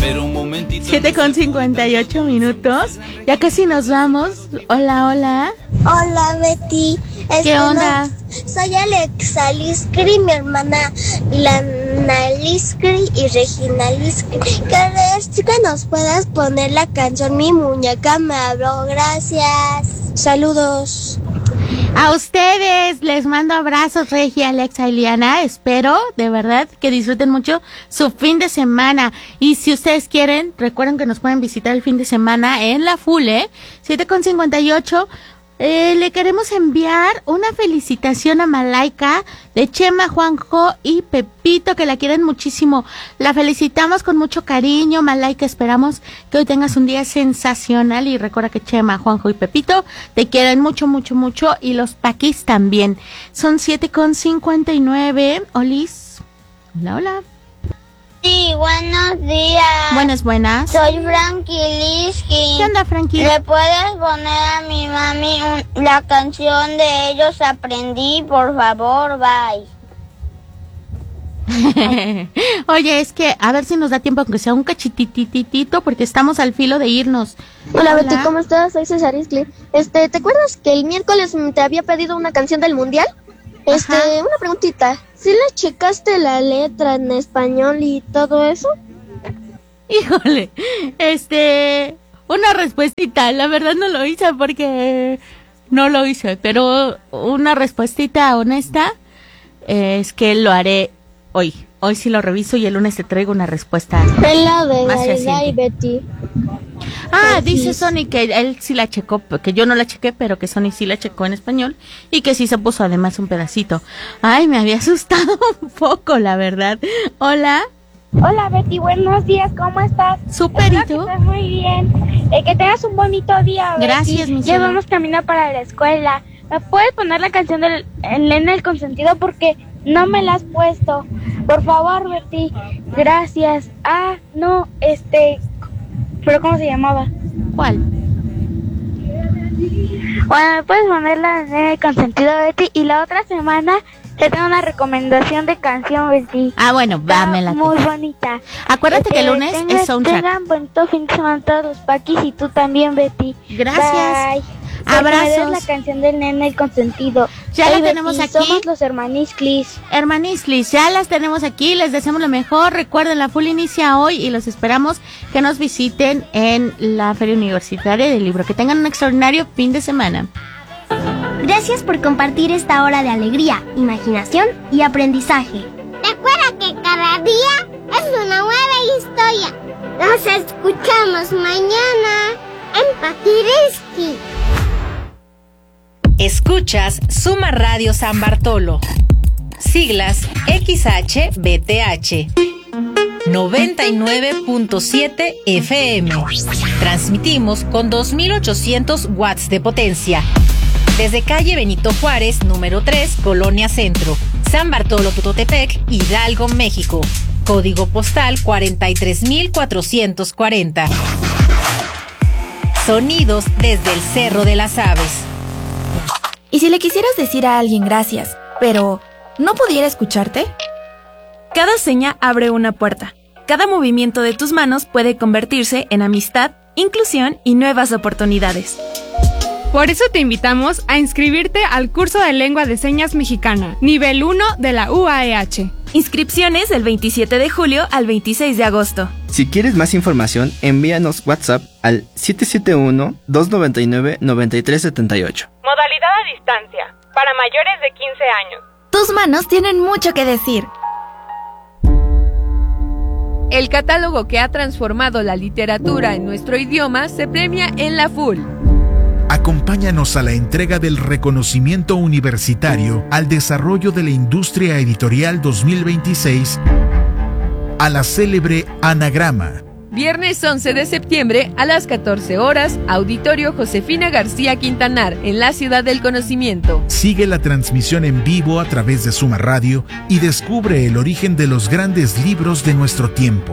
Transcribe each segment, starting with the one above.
7:58. Ya casi nos vamos. Hola. Hola, Betty. ¿Qué onda? Soy Alexa Liskri, mi hermana Lana Liskri y Regina Liskri. ¿Querés que nos puedas poner la canción Mi muñeca me habló? Gracias. Saludos. A ustedes les mando abrazos, Regia, Alexa y Liana. Espero, de verdad, que disfruten mucho su fin de semana. Y si ustedes quieren, recuerden que nos pueden visitar el fin de semana en la Fule, 7:58. Le queremos enviar una felicitación a Malaika de Chema, Juanjo y Pepito, que la quieren muchísimo. La felicitamos con mucho cariño, Malaika. Esperamos que hoy tengas un día sensacional y recuerda que Chema, Juanjo y Pepito te quieren mucho, mucho, mucho, y los Paquis también. Son 7:59. Olis. Hola. Sí, buenos días. Buenas. Soy Frankie Liski. ¿Qué onda, Frankie? ¿Le puedes poner a mi mami la canción de Ellos Aprendí, por favor? Bye. Oye, es que a ver si nos da tiempo, aunque sea un cachitititito, porque estamos al filo de irnos. Hola, Betty, ¿cómo estás? Soy César Iscle. ¿Te acuerdas que el miércoles te había pedido una canción del Mundial? Una preguntita. ¿Sí le checaste la letra en español y todo eso? Híjole, una respuestita. La verdad no lo hice porque no lo hice, pero una respuestita honesta es que lo haré hoy. Hoy sí lo reviso y el lunes te traigo una respuesta Pela de más Gaida y Betty. Dice Sony que él sí la checó, que yo no la chequé, pero que Sony sí la checó en español y que sí se puso además un pedacito. Ay, me había asustado un poco, la verdad. Hola. Hola, Betty, buenos días, ¿cómo estás? Súper, ¿y tú? Estás muy bien. Que tengas un bonito día, Betty. Gracias, mi Ya vamos camino para la escuela. ¿Me puedes poner la canción del Nene el Consentido? Porque no me la has puesto. Por favor, Betty. Gracias. ¿Pero cómo se llamaba? ¿Cuál? Bueno, ¿me puedes poner la del Nene el Consentido, Betty? Y la otra semana te tengo una recomendación de canción, Betty. Bueno, dámela. Muy bonita. Acuérdate que el lunes es soundtrack. Tengan bonito fin de semana todos los Paquis y tú también, Betty. Gracias. Bye. Abrazos. La canción del Nene el Consentido. Ya la tenemos Betty, aquí. Somos los Hermanisclis. Hermanisclis, ya las tenemos aquí. Les deseamos lo mejor. Recuerden, la Full inicia hoy y los esperamos que nos visiten en la Feria Universitaria del Libro. Que tengan un extraordinario fin de semana. Gracias por compartir esta hora de alegría, imaginación y aprendizaje. Recuerda que cada día es una nueva historia. Nos escuchamos mañana en Paquiriski. Escuchas Suma Radio San Bartolo. Siglas XHBTH 99.7 FM. Transmitimos con 2800 watts de potencia. Desde calle Benito Juárez, número 3, Colonia Centro, San Bartolo Tototepec, Hidalgo, México. Código postal 43440. Sonidos desde el Cerro de las Aves. ¿Y si le quisieras decir a alguien gracias, pero no pudiera escucharte? Cada seña abre una puerta. Cada movimiento de tus manos puede convertirse en amistad, inclusión y nuevas oportunidades. Por eso te invitamos a inscribirte al curso de Lengua de Señas Mexicana, nivel 1 de la UAEH. Inscripciones del 27 de julio al 26 de agosto. Si quieres más información, envíanos WhatsApp al 771-299-9378. Modalidad a distancia, para mayores de 15 años. Tus manos tienen mucho que decir. El catálogo que ha transformado la literatura en nuestro idioma se premia en la FUL. Acompáñanos a la entrega del reconocimiento universitario al desarrollo de la industria editorial 2026 a la célebre Anagrama. Viernes 11 de septiembre a las 14 horas, Auditorio Josefina García Quintanar, en la Ciudad del Conocimiento. Sigue la transmisión en vivo a través de Suma Radio y descubre el origen de los grandes libros de nuestro tiempo.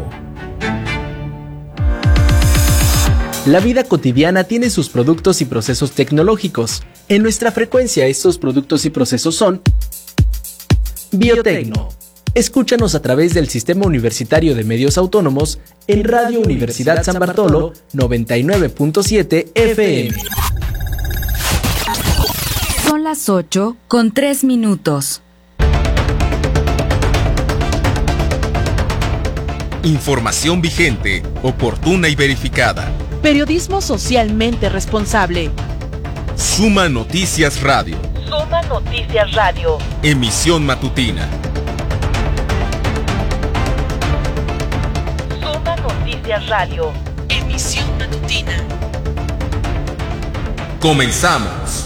La vida cotidiana tiene sus productos y procesos tecnológicos. En nuestra frecuencia, estos productos y procesos son Biotecno, Escúchanos a través del Sistema Universitario de Medios Autónomos en Radio Universidad San Bartolo 99.7 FM. Son las 8:03. Información vigente, oportuna y verificada. Periodismo socialmente responsable. Suma Noticias Radio. Suma Noticias Radio. Emisión matutina. Suma Noticias Radio. Emisión matutina. Comenzamos.